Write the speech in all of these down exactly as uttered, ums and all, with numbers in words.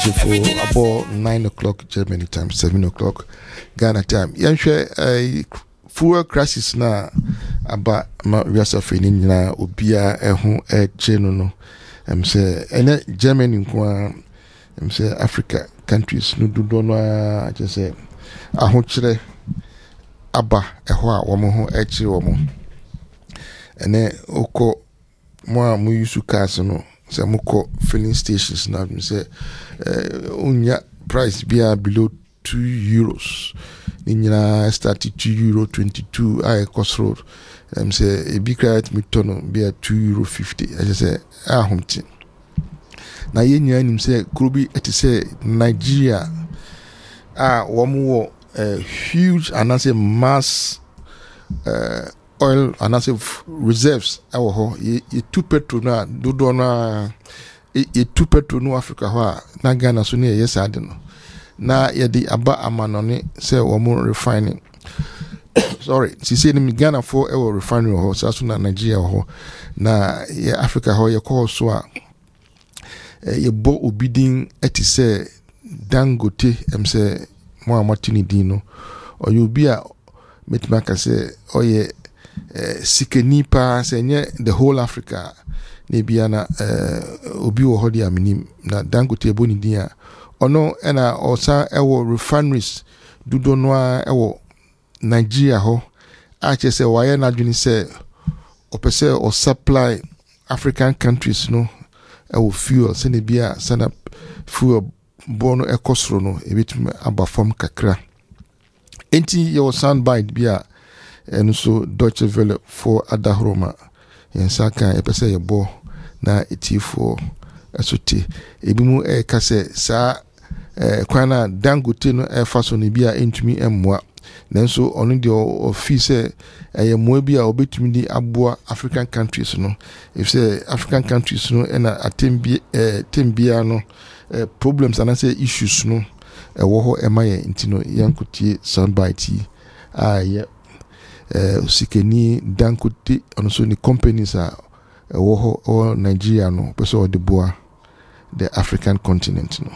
for about nine o'clock Germany time, seven o'clock Ghana time. Yanhwe uh, fuel crisis na aba ma wiasa feni na obia eho eche no no. Em say ene Germany nko em say Africa countries no do do no a je say ahokyere aba eho a wo mo ho eche wo mo. Ene oko mo a mo yusu cars no say moko filling stations now say uh, unya price be below two euros ninyina started two euro twenty-two I cost road um say a big credit me tono be two euro fifty I just say ah homti na yenya nim say krobi et say Nigeria ah womo a huge and say mass uh, oil and as of reserves awo ho ye two petrol na dodo na ye two petrol no Africa ho na Ghana so na yes ade no na ye di aba amanone say wo mo refining sorry si say ni Ghana for e wo refinery ho so so na Nigeria ho na ye Africa ho ye call so a ye bo obidin eti say Dangote em say mo amatini din no o you be a metimaka say oye Uh, sikeni pa senye the whole Africa ne bia na uh, obi wo hodi aminim na Dangote eboni dia ono ena osa ewo refineries dudo noa ewo Nigeria ho a che se waye na dwuni se opese o supply African countries no ewo fuel se ne bia sana fuel bono ekosro no ebitum aba form kakra enti your soundbite bia and so Deutsche Welle for Adahroma yensaka epese yebo na eti for asote ebimu e kase sa eh, kwana Dangote no e faso ne bia entumi emmoa nanso ono de office eye moa bia obetumi di aboa African countries no if say African countries no na atembi eh, tembia no eh, problems and say issues no e wo ho emaye ntino yankutie soundbite ah yeah. Uh, sikeni Dangote and so the companies are uh, or Nigeria no person the boa the African continent no.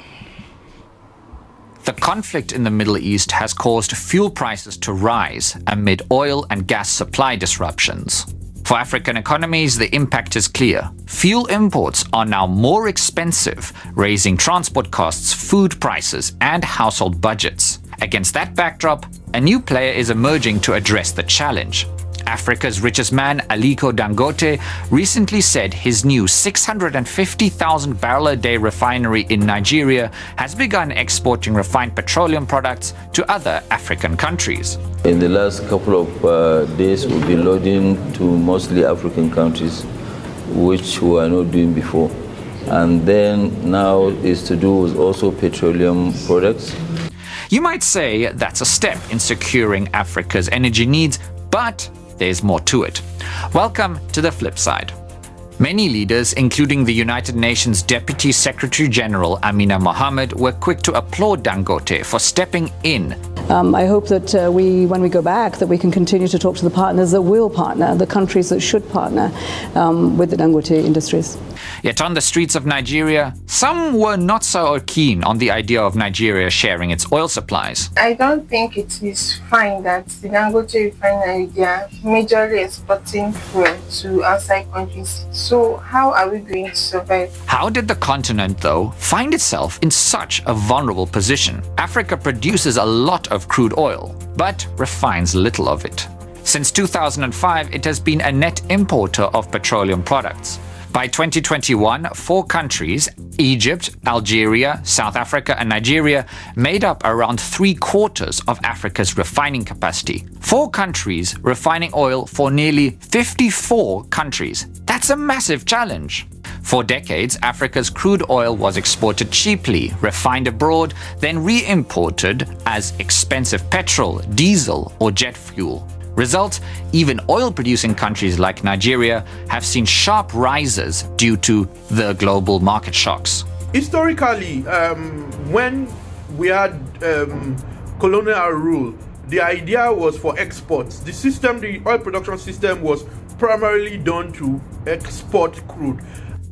The conflict in the Middle East has caused fuel prices to rise amid oil and gas supply disruptions. For African economies, the impact is clear. Fuel imports are now more expensive, raising transport costs, food prices, and household budgets. Against that backdrop, a new player is emerging to address the challenge. Africa's richest man, Aliko Dangote, recently said his new six hundred fifty thousand barrel a day refinery in Nigeria has begun exporting refined petroleum products to other African countries. In the last couple of uh, days, we've been loading to mostly African countries, which we are not doing before. And then now is to do with also petroleum products. You might say that's a step in securing Africa's energy needs, but there's more to it. Welcome to the flip side. Many leaders, including the United Nations Deputy Secretary General Amina Mohammed, were quick to applaud Dangote for stepping in. Um, I hope that uh, we, when we go back, that we can continue to talk to the partners that will partner, the countries that should partner um, with the Dangote industries. Yet on the streets of Nigeria, some were not so keen on the idea of Nigeria sharing its oil supplies. I don't think it is fine that the Dangote refinery, they are majorly exporting fuel to outside countries. So how are we going to survive? How did the continent, though, find itself in such a vulnerable position? Africa produces a lot of crude oil, but refines little of it. Since two thousand five, it has been a net importer of petroleum products. By twenty twenty-one, four countries, Egypt, Algeria, South Africa, and Nigeria, made up around three quarters of Africa's refining capacity. Four countries refining oil for nearly fifty-four countries. That's a massive challenge. For decades, Africa's crude oil was exported cheaply, refined abroad, then re-imported as expensive petrol, diesel, or jet fuel. Result, even oil-producing countries like Nigeria have seen sharp rises due to the global market shocks. Historically, um, when we had um, colonial rule, the idea was for exports. The system, the oil production system was primarily done to export crude.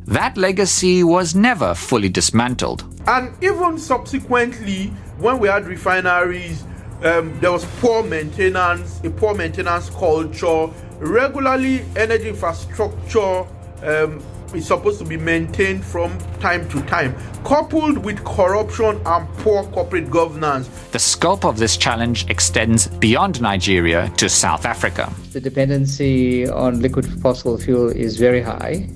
That legacy was never fully dismantled. And even subsequently, when we had refineries, um, there was poor maintenance, a poor maintenance culture. Regularly, energy infrastructure um, is supposed to be maintained from time to time, coupled with corruption and poor corporate governance. The scope of this challenge extends beyond Nigeria to South Africa. The dependency on liquid fossil fuel is very high,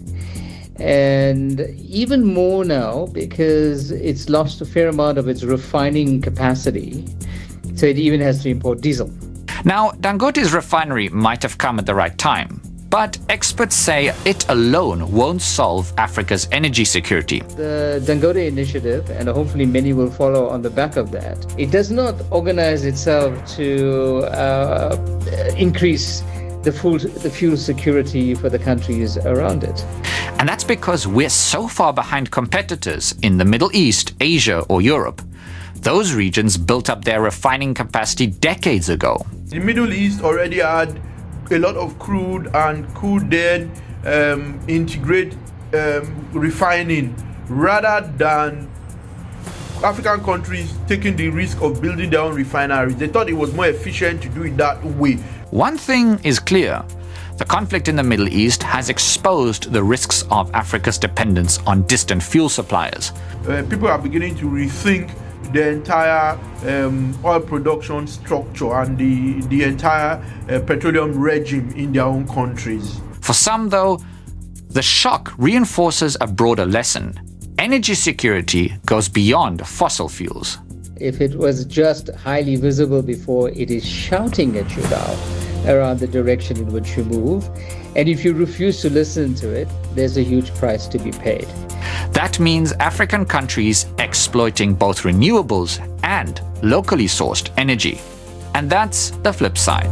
and even more now because it's lost a fair amount of its refining capacity, so it even has to import diesel. Now, Dangote's refinery might have come at the right time, but experts say it alone won't solve Africa's energy security. The Dangote initiative, and hopefully many will follow on the back of that, it does not organize itself to uh, increase the fuel, the fuel security for the countries around it. And that's because we're so far behind competitors in the Middle East, Asia, or Europe. Those regions built up their refining capacity decades ago. The Middle East already had a lot of crude and could then um, integrate um, refining rather than African countries taking the risk of building their own refineries. They thought it was more efficient to do it that way. One thing is clear. The conflict in the Middle East has exposed the risks of Africa's dependence on distant fuel suppliers. Uh, people are beginning to rethink the entire um, oil production structure and the, the entire uh, petroleum regime in their own countries. For some, though, the shock reinforces a broader lesson. Energy security goes beyond fossil fuels. If it was just highly visible before, it is shouting at you now around the direction in which you move. And if you refuse to listen to it, there's a huge price to be paid. That means African countries exploiting both renewables and locally sourced energy. And that's the flip side.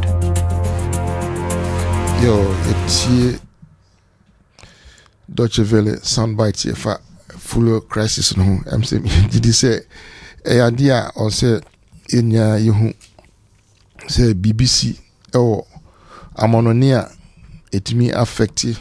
Yo, it's Deutsche Welle soundbite here for full crisis. No, I'm saying, did you say, a idea or say, in ya, you say B B C or Amononia, it may affect you.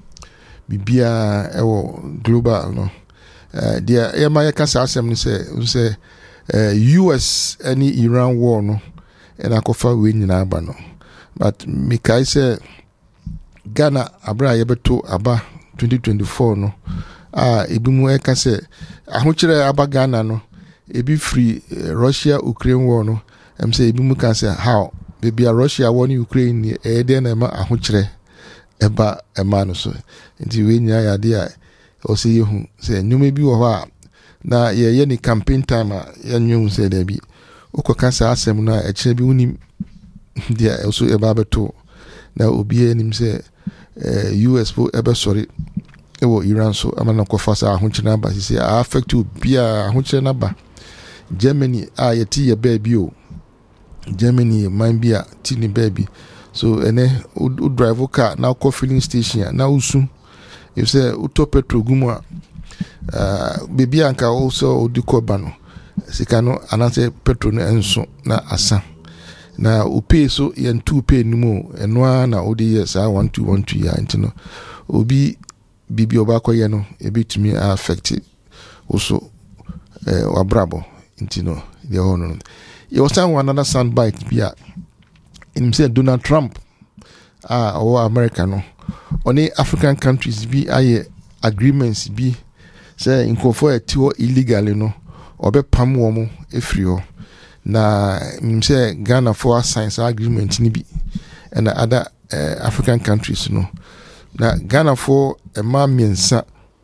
Bibia ewo global no eh dia e ma yeka sa asem ni say say eh U S any Iran war no e na kofa we nyina aba no but me kai say Ghana abra yebeto aba twenty twenty-four no ah ebi mu e ka say ahokyere aba Ghana no ebi free uh, Russia Ukraine war no em say ebi mu kan say how bibia Russia war ni Ukraine ni e de na ma ahokyere eba emano so nti we nya ya de a o se yehu se nyume bi wo ha na ye ye ni campaign time a ya nyu se da bi ukoka sa asem na e kire bi unim dia o so eba beto na obi enim se U S fo ebe sorry e wo Iran so amana ko fa sa ahunchi na ba se affect obi a ahunchi na ba Germany a ye ti ye ba bi o Germany man bi a ti ni ba bi. So ene u drive car now call filling station now usu if say uto petrol gumwa uh baby anka also odiko bano sika no anase petrol no enso na asa na upe so yen two pay numo eno na odi yes I one two one two ya ntino obi bibi obakọ ye no ebitumi affect also eh wabrabo ntino the hono you was one another sound bite bia in say Donald Trump ah or America no only African countries be aye agreements be say in for a tour illegally no obe pam wo mo efri ho na im say Ghana for science agreement ni bi and other uh, African countries no na Ghana for a man mensa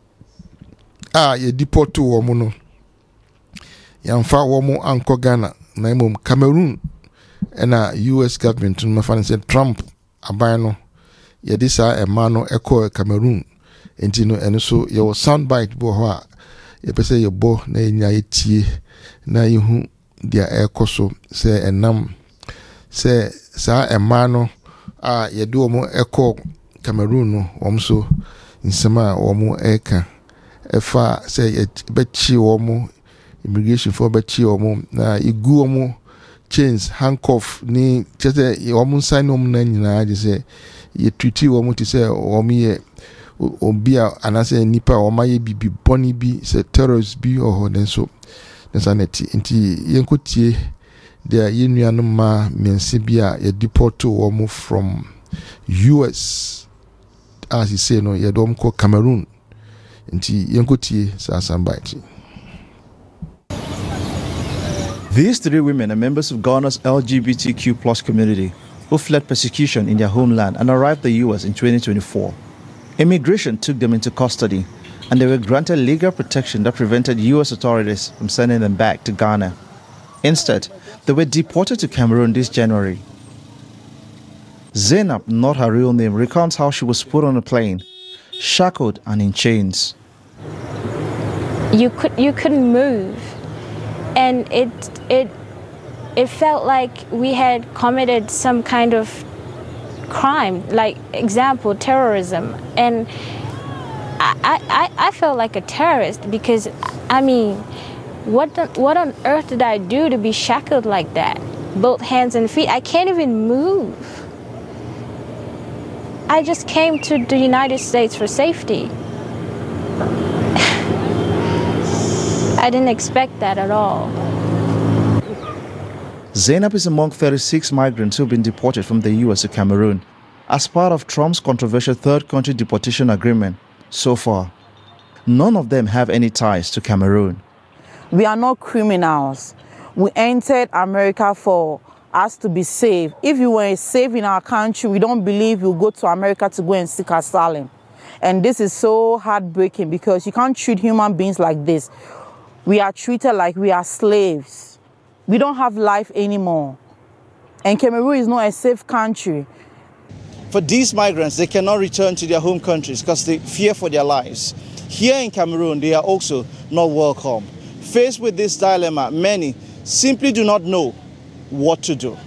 ah ye deport wo mo no yamfa wo mo anko Ghana na imom Cameroon and a U S government no fan said Trump abano ye this a man no echo Cameroon enti no eno so your soundbite bo ho a ye pese ye bo na nya etie na yehu dia ekoso se enam se sa a man no a ye do mo echo Cameroon no wom so nsema wom eka efa se ye bechi wom immigration for bechi wom na igu wom chains handcuff ni chese omun sign om na nyina je se ye treaty wo muti se o mi ye obia anase nipa o maye bibi boni bi se terrorists bi o den so nesaneti nti yenkotie there yenuanu ma mense bia ye deport wo mu from U S as he say no ye dom ko Cameroon nti yenkotie sa sambaiti. These three women are members of Ghana's L G B T Q plus community who fled persecution in their homeland and arrived in the U S in twenty twenty-four. Immigration took them into custody and they were granted legal protection that prevented U S authorities from sending them back to Ghana. Instead, they were deported to Cameroon this January. Zainab, not her real name, recounts how she was put on a plane, shackled and in chains. You could you couldn't move, and it it it felt like we had committed some kind of crime, like example terrorism, and I I, I felt like a terrorist because I mean, what the, what on earth did I do to be shackled like that, both hands and feet? I can't even move. I just came to the United States for safety. I didn't expect that at all. Zainab is among thirty-six migrants who have been deported from the U S to Cameroon as part of Trump's controversial third country deportation agreement. So far, none of them have any ties to Cameroon. We are not criminals. We entered America for us to be safe. If you were safe in our country, we don't believe you'll go to America to go and seek asylum. And this is so heartbreaking because you can't treat human beings like this. We are treated like we are slaves. We don't have life anymore. And Cameroon is not a safe country. For these migrants, they cannot return to their home countries because they fear for their lives. Here in Cameroon, they are also not welcome. Faced with this dilemma, many simply do not know what to do.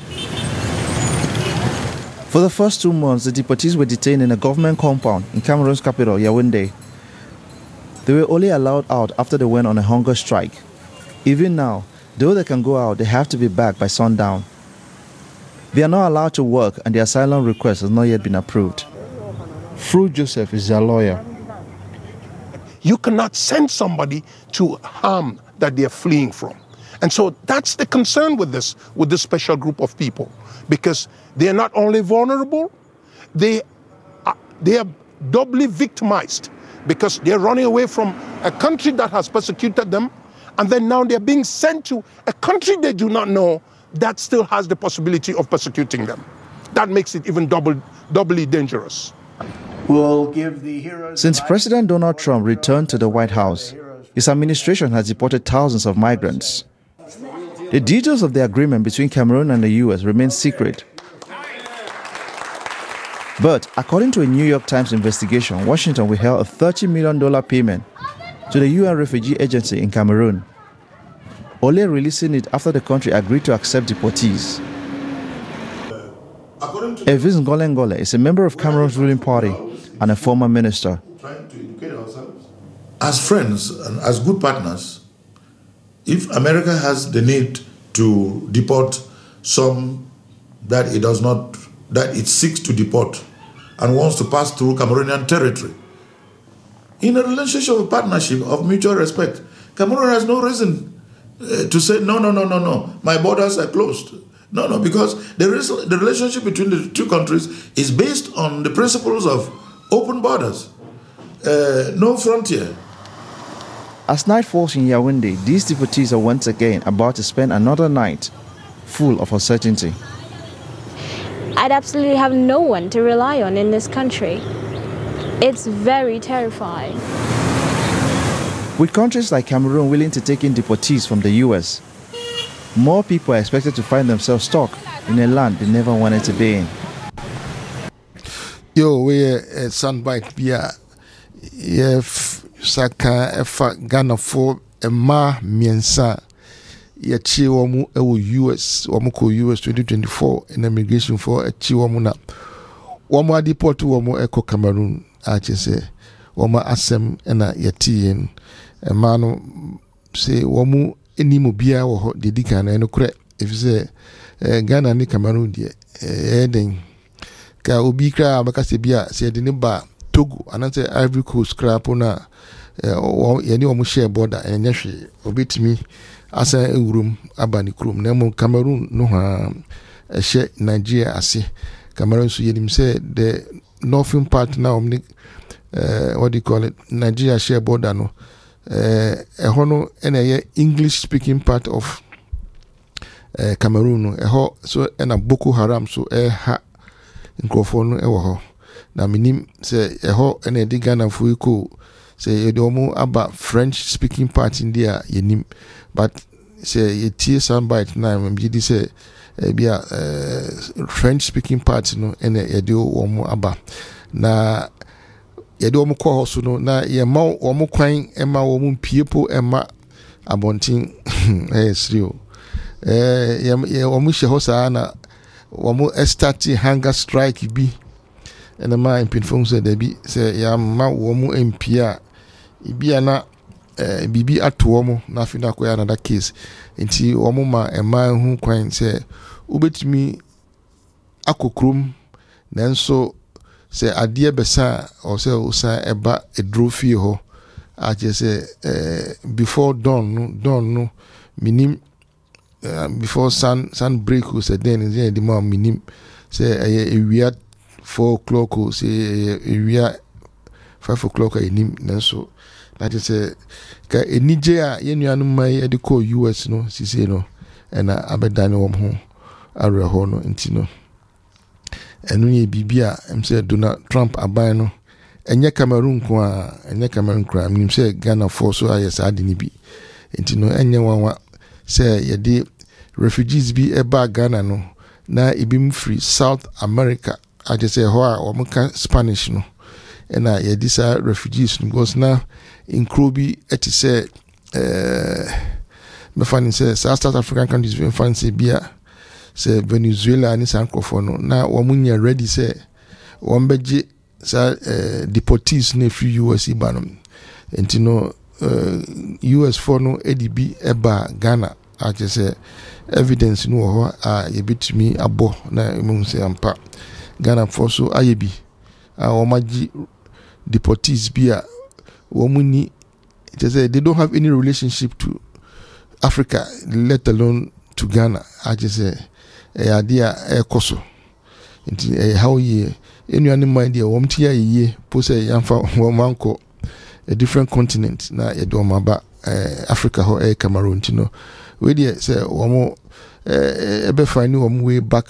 For the first two months, the deportees were detained in a government compound in Cameroon's capital, Yaoundé. They were only allowed out after they went on a hunger strike. Even now, though they can go out, they have to be back by sundown. They are not allowed to work and their asylum request has not yet been approved. Fru Joseph is their lawyer. You cannot send somebody to harm that they're fleeing from. And so that's the concern with this, with this special group of people, because they're not only vulnerable, they are, they are doubly victimized because they're running away from a country that has persecuted them, and then now they're being sent to a country they do not know that still has the possibility of persecuting them. That makes it even double, doubly dangerous. We'll give the heroes Since President Donald Trump returned to the White House, his administration has deported thousands of migrants. The details of the agreement between Cameroon and the U S remain secret. But according to a New York Times investigation, Washington withheld a thirty million dollars payment to the U N Refugee Agency in Cameroon, only releasing it after the country agreed to accept deportees. Evis Ngole Ngole is a member of Cameroon's ruling party and a former minister. As friends and as good partners, if America has the need to deport some that it does not, that it seeks to deport and wants to pass through Cameroonian territory, in a relationship of partnership of mutual respect, Cameroon has no reason uh, to say, no, no, no, no, no, my borders are closed. No, no, because the, the relationship between the two countries is based on the principles of open borders, uh, no frontier. As night falls in Yaoundé, these deportees are once again about to spend another night full of uncertainty. I'd absolutely have no one to rely on in this country. It's very terrifying. With countries like Cameroon willing to take in deportees from the U S, more people are expected to find themselves stuck in a land they never wanted to be in. Yo, we a soundbite bia if Saka efa Ghana for a ma miensa ya chi wamu ewo U S wamu ko U S twenty twenty-four in immigration for a chi wamu na wamu adiport wamu eko Cameroon ache se wamu asem ena yati yen e ma no se wamu eni mo bia wo ho dedika na eno kure if se Ghana ni Cameroon die e den ka obi kra abaka se bia se de ne ba Togo anase Ivory Coast crap na yɛne ɔmo share border ɛnyɛ hwee obetimi asa ewurum aba ne kurom na mo Cameroon no ha ɛhyɛ Nigeria ase. Cameroon so yenim say the northern part now ɔmo uh, what do you call it, Nigeria share border no eh ɛhɔ no ɛna ɛyɛ English speaking part of uh, Cameroon no ɛhɔ so ɛna Boko Haram so ɛha nkrofo no ɛwɔ hɔ na minim sɛ ɛhɔ ɛna ɛde Ghana fo iko sɛ yɛde ɔmo aba French speaking part in there yenim but sɛ yɛtie soundbite na mbidi sɛ bia French speaking part no ɛna yɛde ɔmo aba na yɛde ɔmo kɔ hɔ so no na yɛma ɔmo kwan ɛma ɔmo mpiepo ɛma abɔnten ɛyɛ serio eh yɛ ɔmo hyɛ hɔ saa na ɔmo start hunger strike bi ɛna ma mpinfo sɛ da bi sɛ yɛama ɔmo mpia ibia na eh bibi ato ɔmo na afi na koya another case nti ɔmo ma ɛma hu kwan sɛ ubetimi akokrom nanso sɛ adeɛ bɛsa o sɛ usa eba edro fie hɔ a kyerɛ sɛ eh before dawn no dawn no minim uh, before sun sun break o sɛ den is the more minim sɛ ɛyɛ ewia four o'clock o sɛ ewia five o'clock a enim nanso that is a ka enije a yenuanu mai e de call U S no sisi no ɛna abɛdane wɔm ho awre ho no nti no ɛno yɛ bibia em sɛ Donald Trump aban no ɛnyɛ Cameroon ko a ɛnyɛ Cameroon kra menim sɛ Ghana for so ayɛ saa de ni bi nti no ɛnyɛ wanwa sɛ yɛde refugees bi ɛba Ghana no na ibim free South America agye sɛ hɔ a wɔn ka Spanish no ɛna yɛde saa refugees no because na nkro bi ɛte sɛ eh me fani say South African countries we fan say bia say Venezuela ni san krofo no na wo munya ready say wo mbegye sa uh, deportees na free U S ba no enti no uh, U S for no E D B eba Ghana a je say evidence no ho a yebetumi abo na emu say ampa Ghana for so ayebi a wo magye deportees bia wo muni just say they don't have any relationship to Africa, let alone to Ghana. I just say a idea a coso. Into how ye any animal idea wom tia ye pose yamfa womanko a different continent na e do maba Africa ho e Cameroon tino. We dey say womo e be find wom way back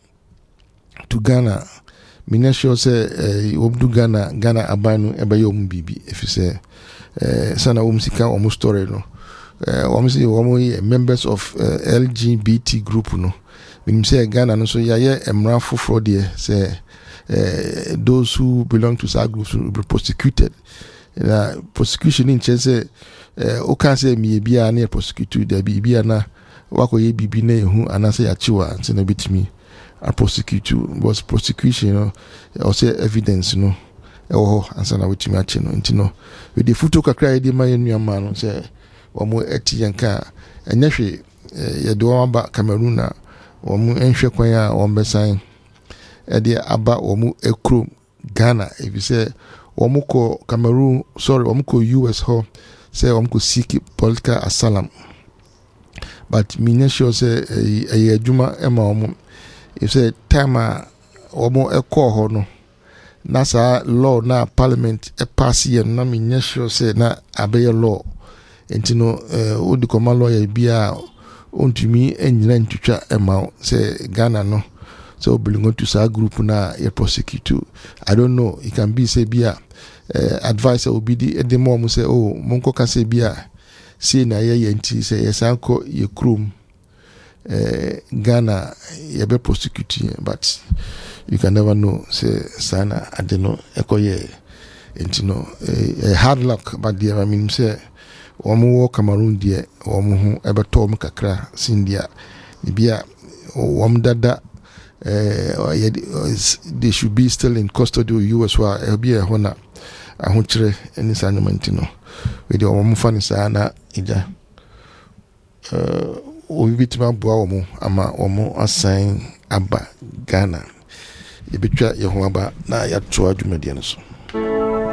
to Ghana. Me na sure say wom do Ghana Ghana abanu e be yom bibi if you say sana wom sika wom story no. Uh, obviously, we members of uh, L G B T group, no. When you say Ghana, no, so yeah, yeah, emra for there, say uh, those who belong to that group will be prosecuted. Uh, prosecution in chance, uh, o can say me be a near prosecuted, there be be na wako ye be be ne who and I say achiwa and send a bit me a prosecute you was prosecution, you know, or say evidence, you know, oh, and send a wit me a no, and you know, with the photo kakra de my new man, say. Omo eti yanka enye hwe yede wo aba Cameroon na omo enhwe kwan a omo besan e de aba omo ekrom Ghana if you say omo ko Cameroon sorry omo ko U S ho say omo ko seek political asylum but me sure say e adwuma e ma omo if say time a omo ekọ ho no na sa law na parliament e pass ye na me sure say na abeye law enti no eh odi koma lawyer bia ontumi enyina ntutwa ema say Ghana no so belong to sa group na e prosecute. I don't know, it can be say bia eh advisor will be the the mom say oh monko ka say bia say na ye enti say yesanko ye krum eh Ghana ye be prosecute but you can never know say sana I don't know ekoye enti no eh, hard luck but there I mean say Omo Cameroon die omo ho ebeto om kakra sindia bia om dada eh they should be still in custody of U S wa e bia ho na ahokyere eni sanment no we dey omo fa ni sa na ija eh o bitima boa omo ama omo asan aba Ghana e betwa ye ho aba na ya to adwumade no so you.